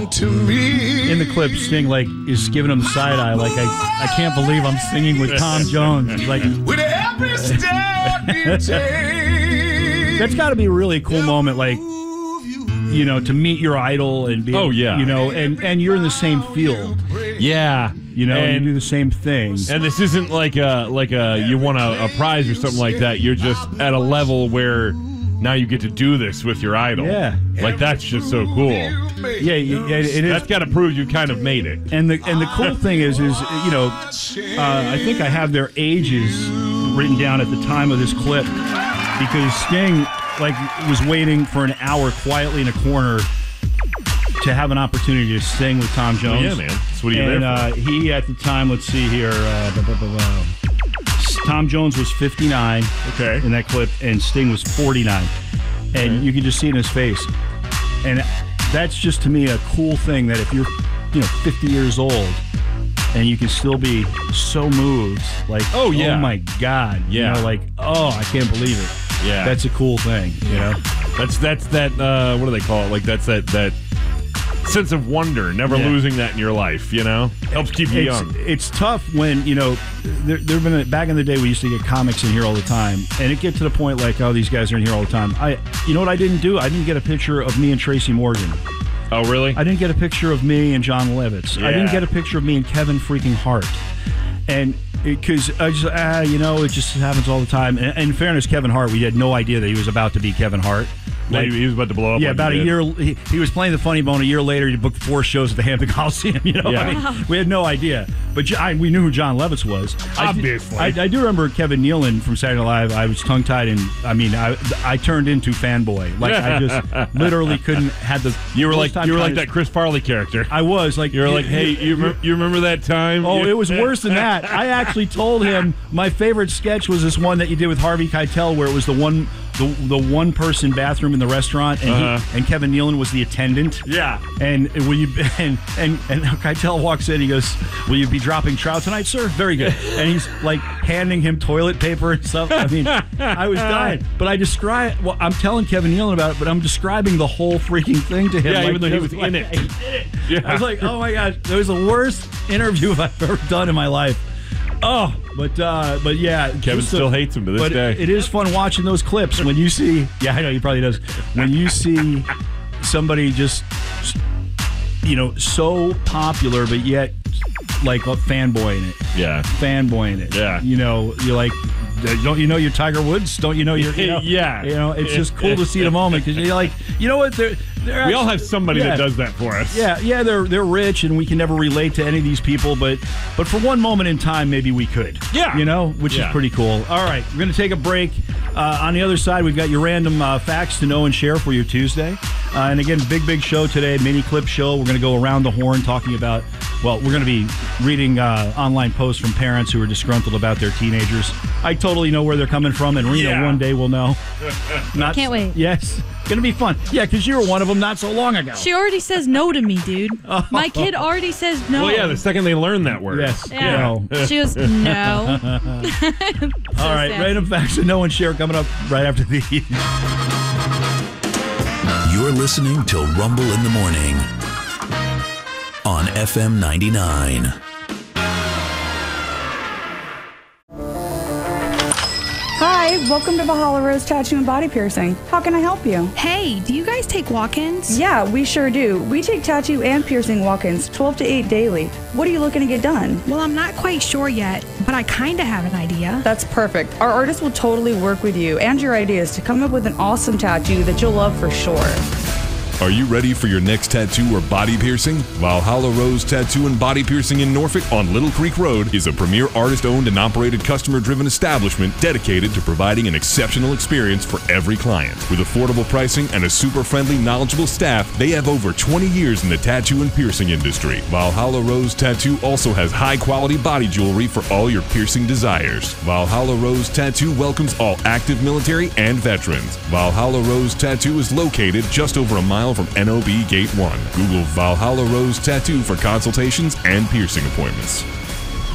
belong to me. In the clip, Sting is giving him the side eye, I can't believe I'm singing with Tom Jones. He's like, with every step you take. That's got to be a really cool moment, to meet your idol and be, and you're in the same field. Yeah. And you do the same thing. And this isn't like you won a prize or something like that. You're just at a level where now you get to do this with your idol. Yeah. That's just so cool. Yeah, it is. That's got to prove you kind of made it. And the cool thing is I think I have their ages written down at the time of this clip because Sting was waiting for an hour quietly in a corner to have an opportunity to sing with Tom Jones. Well, yeah, man. That's what and he at the time, let's see here, Tom Jones was 59 in that clip, and Sting was 49. And you can just see it in his face. And that's just, to me, a cool thing that if you're 50 years old and you can still be so moved, oh my God. Yeah. I can't believe it. Yeah. That's a cool thing, That's that, what do they call it? That's that sense of wonder, never losing that in your life, Helps keep you young. It's tough when, there have been, back in the day, we used to get comics in here all the time, and it get to the point these guys are in here all the time. You know what I didn't do? I didn't get a picture of me and Tracy Morgan. Oh, really? I didn't get a picture of me and John Lovitz. Yeah. I didn't get a picture of me and Kevin freaking Hart. And because I just, it just happens all the time. And in fairness, Kevin Hart, we had no idea that he was about to be Kevin Hart. He was about to blow up. Yeah, about a year. He was playing the Funny Bone. A year later, he booked 4 shows at the Hampton Coliseum. We had no idea. But we knew who John Lovitz was. Obviously. I do remember Kevin Nealon from Saturday Night Live. I was tongue-tied, and I turned into fanboy. I just literally couldn't have the. You were like that Chris Farley character. I was You were like, hey, you remember that time? Oh, it was worse than that. I actually told him my favorite sketch was this one that you did with Harvey Keitel, where it was the one person bathroom in the restaurant, and Kevin Nealon was the attendant. Yeah. And when and Keitel walks in, he goes, "Will you be dropping trout tonight, sir?" Very good. And he's handing him toilet paper and stuff. I was dying. But I'm telling Kevin Nealon about it, but I'm describing the whole freaking thing to him. Yeah, even though he was in it. He did it. Yeah. I was like, oh my gosh, that was the worst interview I've ever done in my life. Oh, but yeah. Kevin still hates him to this day. It is fun watching those clips when you see, I know he probably does, when you see somebody just, so popular, but yet fanboying it. Yeah. Fanboying it. Yeah. You're like, don't you know you're Tiger Woods? Don't you know you're, yeah. It's just cool to see the moment because you're like, you know what? We all have somebody that does that for us. Yeah, they're rich and we can never relate to any of these people, but for one moment in time, maybe we could. Yeah. Which is pretty cool. All right, we're going to take a break. On the other side, we've got your random facts to know and share for your Tuesday. And again, big show today, mini clip show. We're going to go around the horn talking about, we're going to be reading online posts from parents who are disgruntled about their teenagers. I totally know where they're coming from, and Rena one day will know. Can't wait. Yes. Gonna be fun. Yeah, because you were one of them not so long ago. She already says no to me, dude. My kid already says no. Well, yeah, the second they learn that word. Yes. Yeah. She goes, no. All right, random facts to know and share coming up right after these. You're listening to Rumble in the Morning on FM 99. Hi, welcome to Valhalla Rose Tattoo and Body Piercing. How can I help you? Hey, do you guys take walk-ins? Yeah, we sure do. We take tattoo and piercing walk-ins 12 to 8 daily. What are you looking to get done? Well, I'm not quite sure yet, but I kind of have an idea. That's perfect. Our artist will totally work with you and your ideas to come up with an awesome tattoo that you'll love for sure. Are you ready for your next tattoo or body piercing? Valhalla Rose Tattoo and Body Piercing in Norfolk on Little Creek Road is a premier artist-owned and operated customer-driven establishment dedicated to providing an exceptional experience for every client. With affordable pricing and a super friendly, knowledgeable staff, they have over 20 years in the tattoo and piercing industry. Valhalla Rose Tattoo also has high-quality body jewelry for all your piercing desires. Valhalla Rose Tattoo welcomes all active military and veterans. Valhalla Rose Tattoo is located just over a mile from NOB Gate 1. Google Valhalla Rose Tattoo for consultations and piercing appointments.